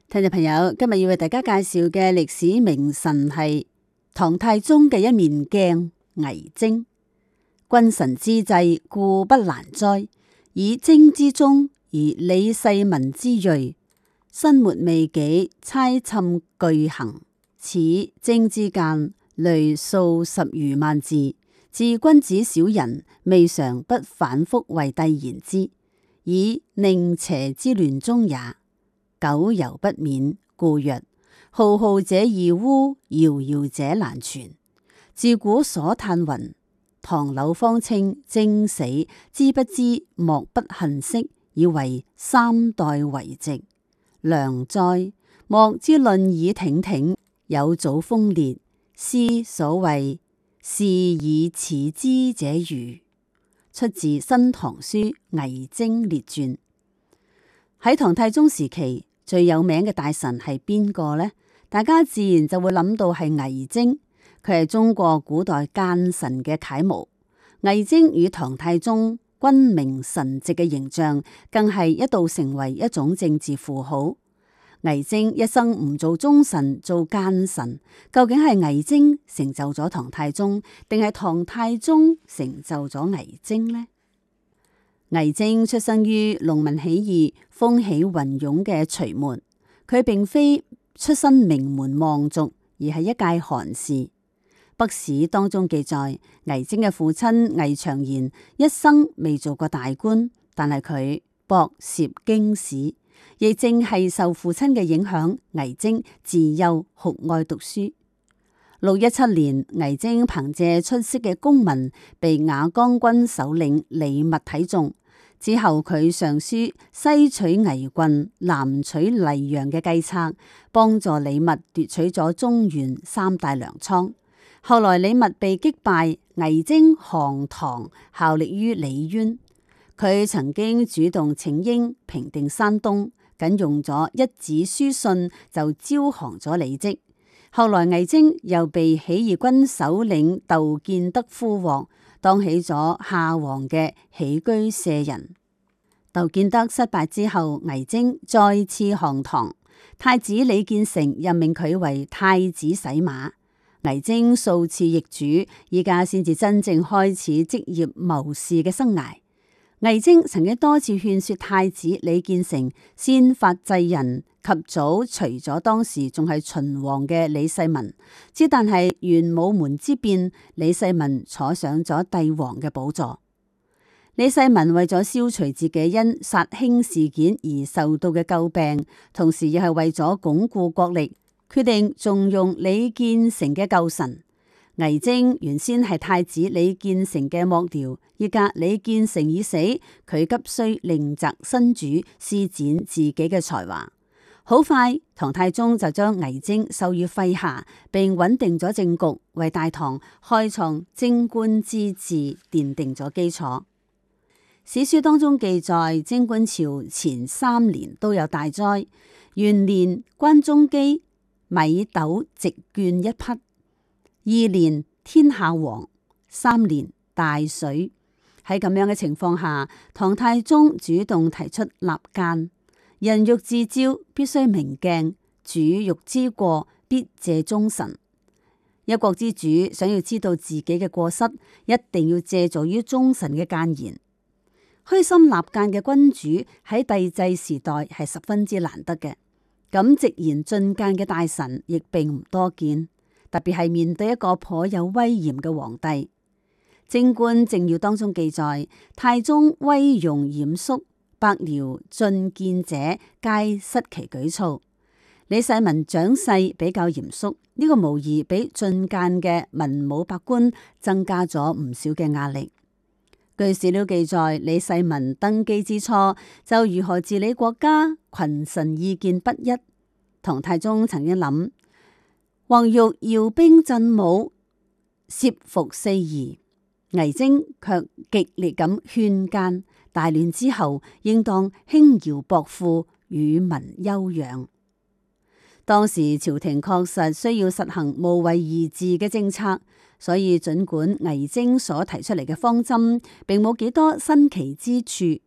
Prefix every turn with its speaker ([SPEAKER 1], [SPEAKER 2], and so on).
[SPEAKER 1] 聽眾朋友，今日要為大家介紹嘅歷史名臣係唐太宗嘅一面鏡魏徵。君臣之際，固不難哉！以徵之中，而李世民之銳。身沒未幾，猜諂具行。此徵之間，累數十餘萬字。自君子小人，未嘗不反覆為帝言之，以寧邪之亂中也。久猶不免，故曰：浩浩者易污，遙遙者難存。自古所嘆云：唐柳方稱徵死，知不知莫不恨惜，以為三代遺迹。良哉！莫之論以挺挺，有祖風烈。斯所謂是以始知者愚。出自《新唐書魏徵列傳》。喺唐太宗時期，最有名嘅大臣係邊個呢？大家自然就會諗到係魏徵，佢係中國古代諫臣嘅楷模。魏徵與唐太宗君明臣直嘅形象，更係一度成為一種政治符號。魏徵一生唔做忠臣，做諫臣，究竟係魏徵成就咗唐太宗，定係唐太宗成就咗魏徵呢？魏徵出生於農民起義風起雲湧嘅隋末，佢並非出身名門望族，而係一介寒士。北史當中記載，魏徵嘅父親魏長賢一生未做過大官，但係佢博涉經史，亦正係受父親嘅影響，魏徵自幼酷愛讀書。617年，魏徵憑借出色嘅公文，被瓦崗軍首領李密睇中。之後佢上書西取魏郡、南取黎陽嘅計策，幫助李密奪取咗中原三大糧倉。後來李密被擊敗，魏徵降唐，效力於李淵。佢曾經主動請纓平定山東，僅用咗一紙書信就招降咗李績。後來魏徵又被起義軍首領竇建德俘獲，當起咗夏王嘅起居舍人。竇建德失敗之後，魏徵再次降唐，太子李建成任命佢為太子洗馬。魏徵數次易主，依家先至真正開始職業謀士嘅生涯。魏徵曾經多次勸說太子李建成先發制人，及早除咗當時仲係秦王嘅李世民，之但係玄武門之變，李世民坐上咗帝王嘅寶座。李世民為咗消除自己因殺兄事件而受到嘅詬病，同時又係為咗鞏固國力，決定重用李建成嘅舊臣。魏徵原先係太子李建成嘅幕僚，依家李建成已死，佢急需另擇新主，施展自己嘅才華。好快，唐太宗就將魏徵授予麾下，並穩定咗政局，為大唐開創貞觀之治奠定咗基礎。史書當中記載，貞觀朝前3年都有大災。元年關中饑，米豆直絹一匹；2年天下黃；3年大水。喺咁樣嘅情況下，唐太宗主動提出立諫。人欲自招，必須明鏡；主欲知過，必借忠臣。一國之主想要知道自己嘅過失，一定要借助於忠臣嘅諫言。虛心立諫嘅君主喺帝制時代係十分之難得嘅，咁直言進諫嘅大臣亦並唔多見，特別係面對一個頗有威嚴嘅皇帝。貞觀政要當中記載，太宗威容嚴肅，百僚進諫者皆失其舉措。李世民掌勢比較嚴肅，呢個無疑俾進諫嘅文武百官增加咗唔少嘅壓力。據史料記載，李世民登基之初就如何治理國家，群臣意見不一。唐太宗曾經諗，或欲搖兵震武，攝服四夷。魏徵卻極力咁勸諫，大亂之後應當輕徭薄賦，與民休養。當時朝廷確實需要實行無為而治嘅政策。所以盡管魏徵所提出嚟嘅方針並冇幾多新奇之處，